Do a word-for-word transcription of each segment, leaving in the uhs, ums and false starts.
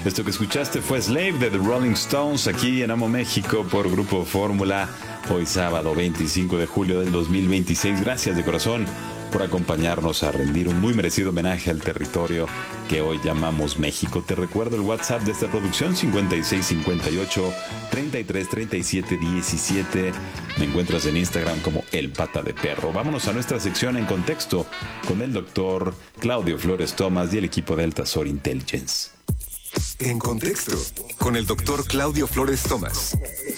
Esto que escuchaste fue Slave de The Rolling Stones aquí en Amo México por Grupo Fórmula. Hoy sábado veinticinco de julio del dos mil veintiséis. Gracias de corazón por acompañarnos a rendir un muy merecido homenaje al territorio que hoy llamamos México. Te recuerdo el WhatsApp de esta producción: cincuenta y seis cincuenta y ocho treinta y tres treinta y siete diecisiete. Me encuentras en Instagram como El Pata de Perro. Vámonos a nuestra sección En Contexto con el doctor Claudio Flores Tomás y el equipo de Altazor Intelligence. En Contexto con el doctor Claudio Flores Tomás.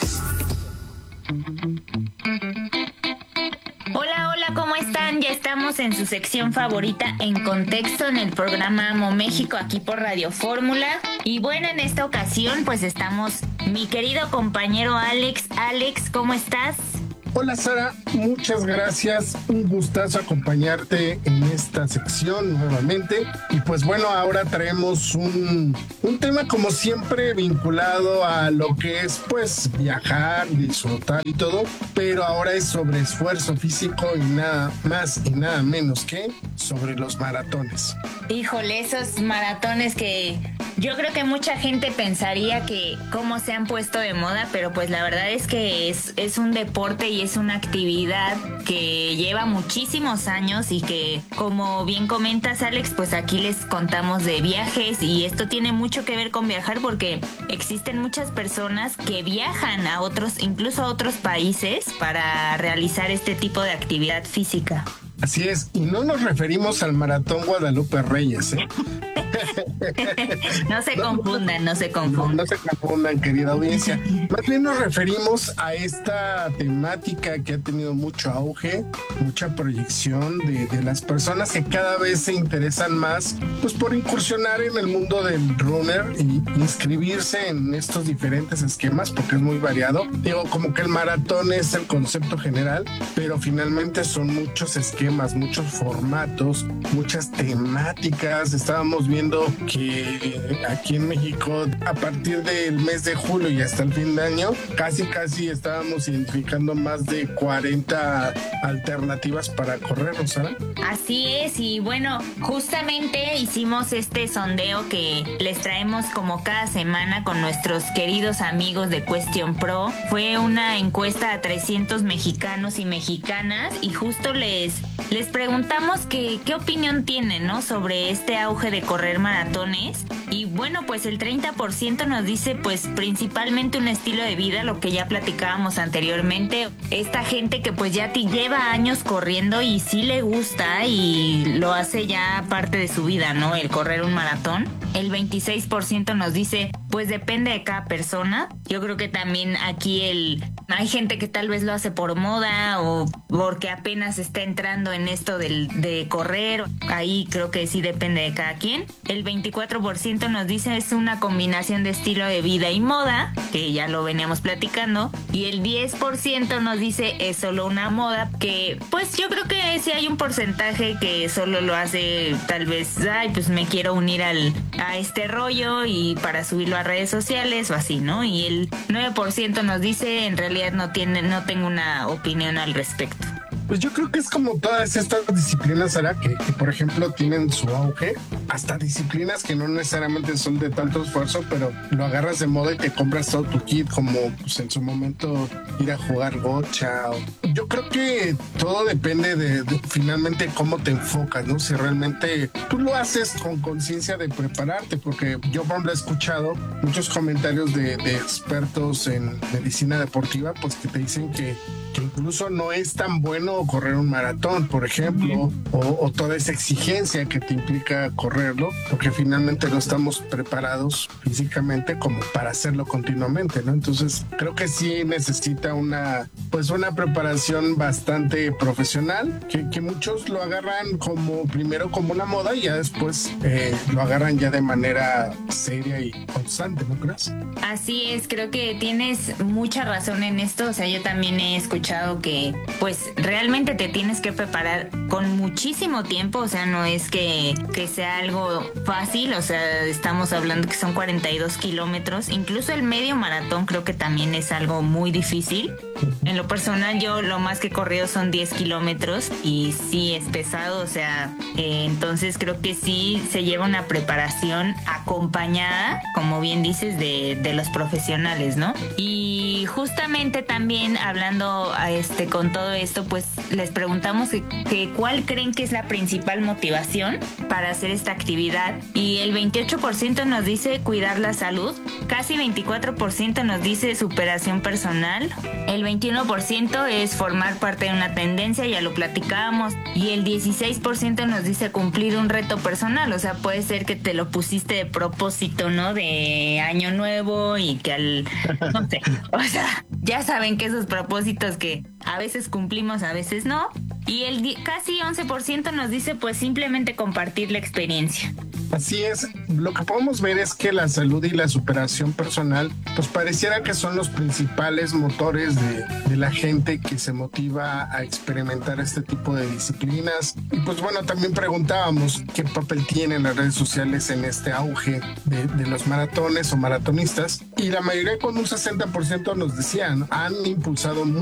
Hola, hola, ¿cómo están? Ya estamos en su sección favorita En Contexto en el programa Amo México aquí por Radio Fórmula. Y bueno, en esta ocasión pues estamos mi querido compañero Alex. Alex, ¿cómo estás? Hola Sara, muchas gracias, un gustazo acompañarte en esta sección nuevamente. Y pues bueno, ahora traemos un, un tema como siempre vinculado a lo que es pues viajar, disfrutar y todo, pero ahora es sobre esfuerzo físico y nada más y nada menos que sobre los maratones. Híjole, esos maratones que yo creo que mucha gente pensaría que cómo se han puesto de moda, pero pues la verdad es que es, es un deporte y es una actividad que lleva muchísimos años y que, como bien comentas, Alex, pues aquí les contamos de viajes y esto tiene mucho que ver con viajar porque existen muchas personas que viajan a otros, incluso a otros países para realizar este tipo de actividad física. Así es, y no nos referimos al Maratón Guadalupe Reyes, ¿eh? No se confundan, no se confundan. No, no se confundan, querida audiencia. Más bien nos referimos a esta temática que ha tenido mucho auge, mucha proyección de, de las personas que cada vez se interesan más pues por incursionar en el mundo del runner y inscribirse en estos diferentes esquemas porque es muy variado. Digo, como que el maratón es el concepto general, pero finalmente son muchos esquemas, muchos formatos, muchas temáticas. Estábamos viendo que aquí en México a partir del mes de julio y hasta el fin de año casi casi estábamos identificando más de cuarenta alternativas para correr, ¿no, Sara? Así es, y bueno, justamente hicimos este sondeo que les traemos como cada semana con nuestros queridos amigos de Question Pro. Fue una encuesta a trescientos mexicanos y mexicanas y justo les, les preguntamos que, qué opinión tienen, ¿no?, sobre este auge de correr maratones. Y bueno, pues el treinta por ciento nos dice pues principalmente un estilo de vida, lo que ya platicábamos anteriormente. Esta gente que pues ya te lleva años corriendo y sí le gusta y lo hace ya parte de su vida, ¿no?, el correr un maratón. El veintiséis por ciento nos dice pues depende de cada persona. Yo creo que también aquí el hay gente que tal vez lo hace por moda o porque apenas está entrando en esto del, de correr. Ahí creo que sí depende de cada quien. El veinticuatro por ciento nos dice es una combinación de estilo de vida y moda, que ya lo veníamos platicando. Y el diez por ciento nos dice es solo una moda, que pues yo creo que sí hay un porcentaje que solo lo hace tal vez, ay, pues me quiero unir al a este rollo y para subirlo a redes sociales o así, ¿no? Y el nueve por ciento nos dice en realidad no tiene, no tengo una opinión al respecto. Pues yo creo que es como todas estas disciplinas, Sara, que, que por ejemplo tienen su auge, hasta disciplinas que no necesariamente son de tanto esfuerzo, pero lo agarras de moda y te compras todo tu kit, como pues, en su momento ir a jugar gocha. Yo creo que todo depende de, de finalmente cómo te enfocas, ¿no? Si realmente tú lo haces con conciencia de prepararte, porque yo por ejemplo he escuchado muchos comentarios de, de expertos en medicina deportiva, pues que te dicen que que incluso no es tan bueno correr un maratón, por ejemplo, o, o toda esa exigencia que te implica correrlo, porque finalmente no estamos preparados físicamente como para hacerlo continuamente, ¿no? Entonces creo que sí necesita una, pues una preparación bastante profesional, que, que muchos lo agarran como primero como una moda y ya después eh, lo agarran ya de manera seria y constante, ¿no crees? Así es, creo que tienes mucha razón en esto. O sea, yo también he escuchado comentado que pues realmente te tienes que preparar con muchísimo tiempo, o sea, no es que, que sea algo fácil, o sea, estamos hablando que son cuarenta y dos kilómetros, incluso el medio maratón creo que también es algo muy difícil. En lo personal yo lo más que he corrido son diez kilómetros y sí es pesado, o sea, eh, entonces creo que sí se lleva una preparación acompañada, como bien dices, de, de los profesionales, ¿no? Y justamente también hablando a este con todo esto, pues les preguntamos que, que cuál creen que es la principal motivación para hacer esta actividad y el veintiocho por ciento nos dice cuidar la salud, casi veinticuatro por ciento nos dice superación personal, el veintiuno por ciento es formar parte de una tendencia, ya lo platicábamos, y el dieciséis por ciento nos dice cumplir un reto personal, o sea, puede ser que te lo pusiste de propósito, ¿no? De año nuevo y que al, no sé, o sea, ya saben que esos propósitos que a veces cumplimos, a veces no, y el di- casi once por ciento nos dice pues simplemente compartir la experiencia. Así es, lo que podemos ver es que la salud y la superación personal pues pareciera que son los principales motores de, de la gente que se motiva a experimentar este tipo de disciplinas. Y pues bueno, también preguntábamos qué papel tienen las redes sociales en este auge de, de los maratones o maratonistas, y la mayoría con un sesenta por ciento nos decían, han impulsado